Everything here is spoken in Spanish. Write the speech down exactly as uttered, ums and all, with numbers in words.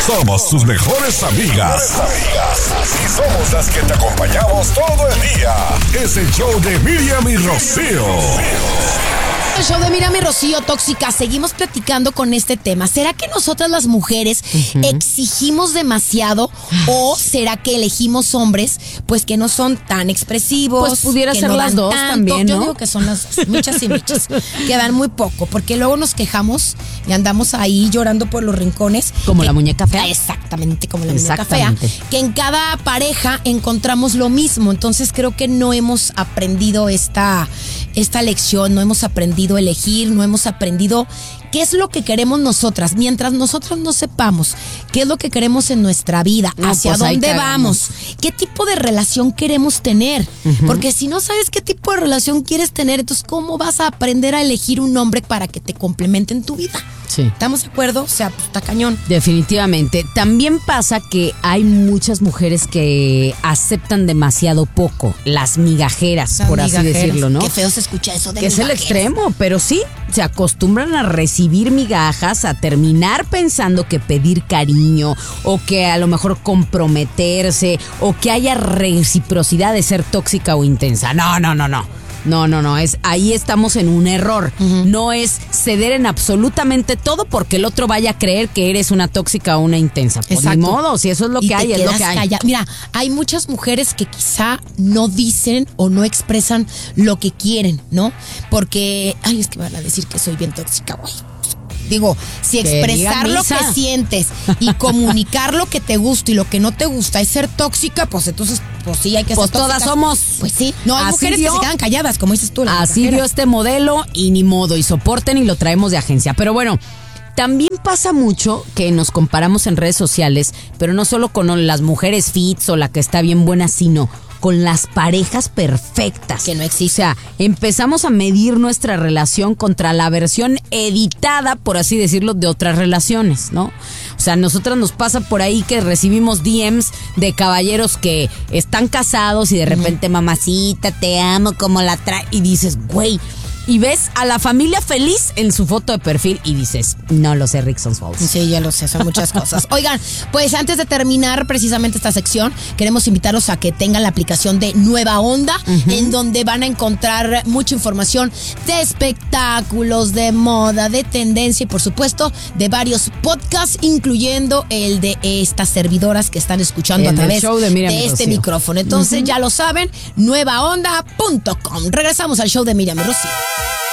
Somos tus mejores amigas. Y somos las que te acompañamos todo el día. Es el show de Miriam y Rocío. El show de Miriam y Rocío, tóxica. Seguimos platicando con este tema. ¿Será que nosotras las mujeres uh-huh. exigimos demasiado o será que elegimos hombres pues que no son tan expresivos? Pues pudiera que ser no las dos tanto? también, ¿no? Yo digo que son las dos, muchas y muchas. Que dan muy poco, porque luego nos quejamos y andamos ahí llorando por los rincones. Como que, la muñeca fea. Exactamente, como la muñeca fea. Que en cada pareja encontramos lo mismo. Entonces creo que no hemos aprendido esta, esta lección, no hemos aprendido elegir, no hemos aprendido qué es lo que queremos nosotras. Mientras nosotros no sepamos qué es lo que queremos en nuestra vida, no, hacia pues dónde vamos, qué tipo de relación queremos tener. Uh-huh. Porque si no sabes qué tipo de relación quieres tener, entonces ¿cómo vas a aprender a elegir un hombre para que te complemente en tu vida? Sí. ¿Estamos de acuerdo? O sea, pues, está cañón. Definitivamente. También pasa que hay muchas mujeres que aceptan demasiado poco, las migajeras, las por migajeras. Así decirlo, ¿no? Qué feo se escucha eso de que migajeras. Es el extremo, pero sí, se acostumbran a recibir migajas, a terminar pensando que pedir cariño o que a lo mejor comprometerse o que haya reciprocidad de ser tóxica o intensa. No, no, no, no. No, no, no, es ahí estamos en un error. Uh-huh. No es ceder en absolutamente todo porque el otro vaya a creer que eres una tóxica o una intensa. Pues ni modo, si eso es lo y que hay, es lo que hay. Calla. Mira, hay muchas mujeres que quizá no dicen o no expresan lo que quieren, ¿no? Porque, ay, es que van a decir que soy bien tóxica, güey. Digo, si expresar lo que sientes y comunicar lo que te gusta y lo que no te gusta es ser tóxica, pues entonces, pues sí, hay que pues ser tóxica. Pues todas somos. Pues sí. No, hay mujeres dio, que se quedan calladas, como dices tú. Así dio este modelo y ni modo, y soporten y lo traemos de agencia. Pero bueno, también pasa mucho que nos comparamos en redes sociales, pero no solo con las mujeres fits o la que está bien buena, sino con las parejas perfectas. Que no existe. O sea, empezamos a medir nuestra relación contra la versión editada, por así decirlo, de otras relaciones, ¿no? O sea, a nosotras nos pasa por ahí que recibimos D Ms de caballeros que están casados y de repente, uh-huh. mamacita, te amo, como la trae. Y dices, güey, y ves a la familia feliz en su foto de perfil y dices, no lo sé, Rickson's Falls. Sí, ya lo sé, son muchas cosas. Oigan, pues antes de terminar precisamente esta sección, queremos invitarlos a que tengan la aplicación de Nueva Onda, uh-huh. en donde van a encontrar mucha información de espectáculos, de moda, de tendencia y por supuesto de varios podcasts, incluyendo el de estas servidoras que están escuchando el a través show de, de este micrófono. Entonces, uh-huh. ya lo saben, nueva onda punto com. Regresamos al show de Miriam y Rocío.